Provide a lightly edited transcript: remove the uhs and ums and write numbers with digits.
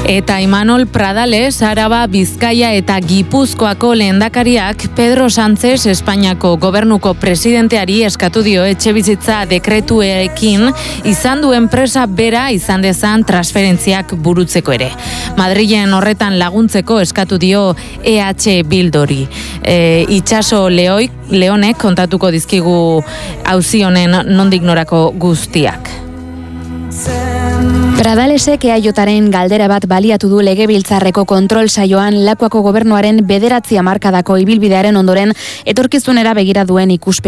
Eta Imanol Pradales, Araba, Bizkaia eta Gipuzkoako lehendakariak Pedro Sánchez Espainiako gobernuko presidenteari eskatu dio etxebizitza dekretuekin izan duen presa bera izan dezan transferentziak burutzeko ere. Madrilen horretan laguntzeko eskatu dio EH Bildori. Itxaso Leonek kontatuko dizkigu auzi honen nondik norako guztiak. Pradalesek EAJaren galdera bat baliatu du Legebiltzarreko kontrol saioan Lakuako gobernuaren 9 hamarkadako ibilbidearen ondoren etorkizunera begira duen ikuspegia